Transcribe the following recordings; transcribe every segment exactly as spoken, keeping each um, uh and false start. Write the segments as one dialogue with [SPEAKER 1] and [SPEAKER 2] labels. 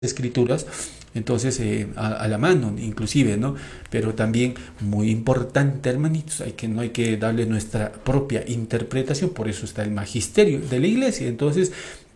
[SPEAKER 1] escrituras, entonces eh, a, a la mano inclusive, ¿no? Pero también muy importante, hermanitos, hay que, no hay que darle nuestra propia interpretación, por eso está el magisterio de la iglesia. Entonces,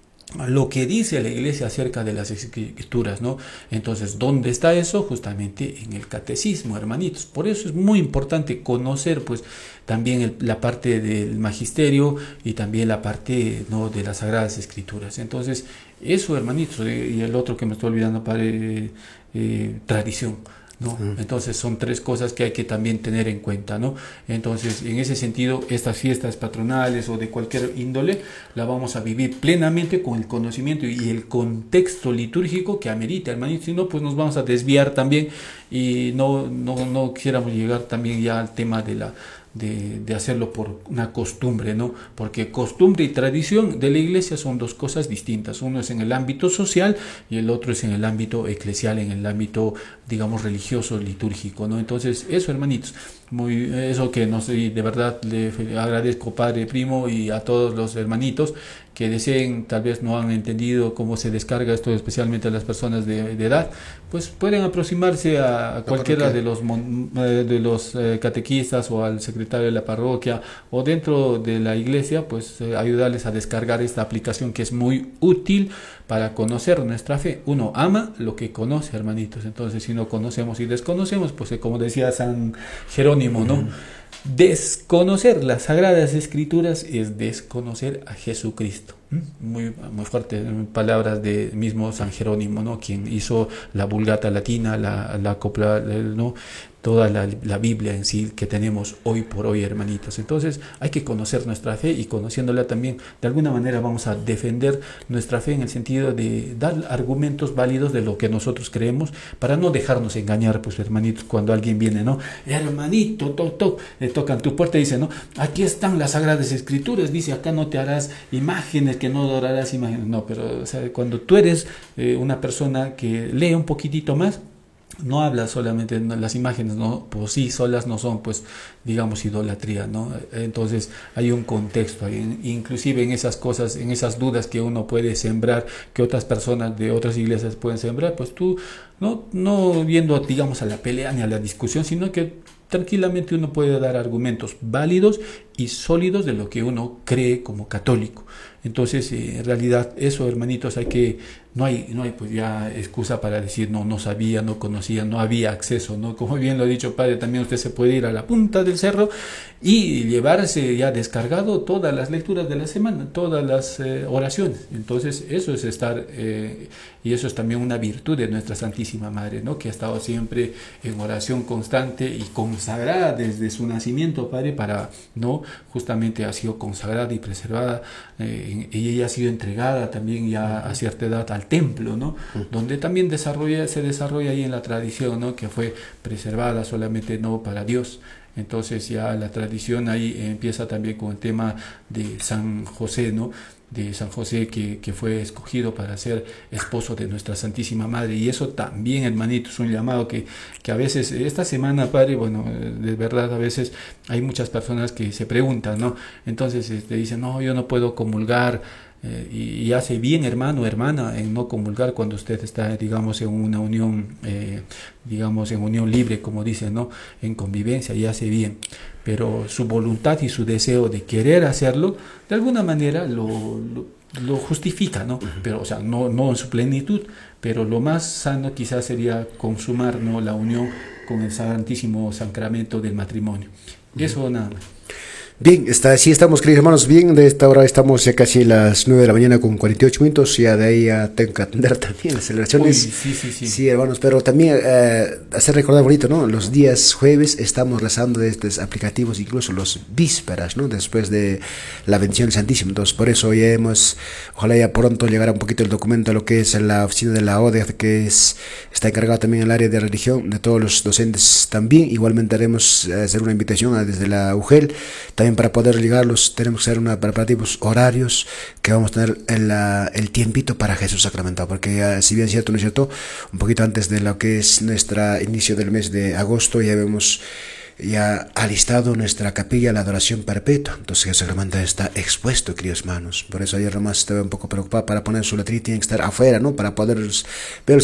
[SPEAKER 1] lo que dice la iglesia acerca de las escrituras, ¿no? Entonces, ¿dónde está eso? Justamente en el catecismo, hermanitos. Por eso es muy importante conocer, pues, también el, la parte del magisterio y también la parte, ¿no?, de las sagradas escrituras. Entonces, eso, hermanitos, eh, y el otro que me estoy olvidando, para eh, eh, tradición, ¿no? Uh-huh. Entonces son tres cosas que hay que también tener en cuenta, ¿no? Entonces, en ese sentido, estas fiestas patronales o de cualquier índole la vamos a vivir plenamente con el conocimiento y el contexto litúrgico que amerita, hermanito. Si no, pues nos vamos a desviar también y no, no, no quisiéramos llegar también ya al tema de la De, de hacerlo por una costumbre, ¿no? Porque costumbre y tradición de la iglesia son dos cosas distintas. Uno es en el ámbito social y el otro es en el ámbito eclesial, en el ámbito, digamos, religioso, litúrgico, ¿no? Entonces, eso, hermanitos, muy, eso que no sé, de verdad le agradezco, padre Primo, y a todos los hermanitos que deseen, tal vez no han entendido cómo se descarga esto, especialmente a las personas de, de edad, pues pueden aproximarse a, a cualquiera de los, de los eh, catequistas o al secretario de la parroquia o dentro de la iglesia, pues eh, ayudarles a descargar esta aplicación que es muy útil para conocer nuestra fe. Uno ama lo que conoce, hermanitos. Entonces, si no conocemos y desconocemos, pues eh, como decía San Jerónimo, ¿no? Mm. Desconocer las Sagradas Escrituras es desconocer a Jesucristo. Muy, muy fuerte, palabras de mismo San Jerónimo, ¿no?, quien hizo la Vulgata Latina, la, la copla, ¿no?, toda la, la Biblia en sí que tenemos hoy por hoy, hermanitos. Entonces hay que conocer nuestra fe, y conociéndola también de alguna manera vamos a defender nuestra fe en el sentido de dar argumentos válidos de lo que nosotros creemos, para no dejarnos engañar, pues, hermanitos, cuando alguien viene, ¿no, hermanito, toc, toc, le tocan tu puerta y dice, no, aquí están las Sagradas Escrituras, dice, acá no te harás imágenes, que no adorarás imágenes. No, pero o sea, cuando tú eres eh, una persona que lee un poquitito más, no habla solamente de las imágenes, no, pues sí, solas no son, pues, digamos, idolatría, ¿no? Entonces hay un contexto, hay, inclusive en esas cosas, en esas dudas que uno puede sembrar, que otras personas de otras iglesias pueden sembrar, pues tú no, no viendo, digamos, a la pelea ni a la discusión, sino que tranquilamente uno puede dar argumentos válidos y sólidos de lo que uno cree como católico. Entonces, eh, en realidad, eso, hermanitos, hay que, no hay, no hay pues ya excusa para decir no, no sabía, no conocía, no había acceso, ¿no? Como bien lo ha dicho padre, también usted se puede ir a la punta del cerro y llevarse ya descargado todas las lecturas de la semana, todas las eh, oraciones. Entonces, eso es estar, eh, y eso es también una virtud de nuestra Santísima Madre, ¿no?, que ha estado siempre en oración constante y consagrada desde su nacimiento, padre, para, ¿no?, justamente ha sido consagrada y preservada, eh, y ella ha sido entregada también ya a cierta edad al templo, ¿no?, uh-huh. donde también desarrolla, se desarrolla ahí en la tradición, ¿no?, que fue preservada solamente, no para Dios. Entonces ya la tradición ahí empieza también con el tema de San José, ¿no?, de San José que, que fue escogido para ser esposo de nuestra Santísima Madre. Y eso también, hermanito, es un llamado que, que a veces, esta semana, padre, bueno, de verdad a veces hay muchas personas que se preguntan, ¿no? Entonces este, dicen, no, yo no puedo comulgar. Eh, y, y hace bien, hermano, hermana, en no comulgar cuando usted está, digamos, en una unión, eh, digamos, en unión libre, como dicen, ¿no?, en convivencia, y hace bien. Pero su voluntad y su deseo de querer hacerlo, de alguna manera lo, lo, lo justifica, ¿no? Uh-huh. Pero, o sea, no, no en su plenitud, pero lo más sano quizás sería consumar, ¿no?, la unión con el Santísimo Sacramento del matrimonio. Uh-huh. Eso nada más.
[SPEAKER 2] Bien, está, así estamos, queridos hermanos. Bien, de esta hora estamos ya casi las nueve de la mañana con cuarenta y ocho minutos. Ya de ahí ya tengo que atender también las celebraciones.
[SPEAKER 1] Uy, sí, sí, sí.
[SPEAKER 2] Sí, hermanos, pero también eh, hacer recordar bonito, ¿no? Los días jueves estamos rezando de estos aplicativos, incluso los vísperas, ¿no?, después de la bendición del Santísimo. Entonces, por eso ya hemos, ojalá ya pronto llegara un poquito el documento a lo que es la oficina de la O D E, que es, está encargado también el área de religión, de todos los docentes también. Igualmente haremos eh, hacer una invitación a, desde la U G E L, también para poder ligarlos tenemos que hacer unos preparativos horarios, que vamos a tener el, el tiempito para Jesús sacramentado, porque uh, si bien es cierto, no es cierto, un poquito antes de lo que es nuestro inicio del mes de agosto ya vemos ya alistado nuestra capilla la adoración perpetua. Entonces el sacramento está expuesto, queridos hermanos. Por eso ayer nomás estaba un poco preocupado para poner su letrina, tiene que estar afuera, ¿no? Para poder ver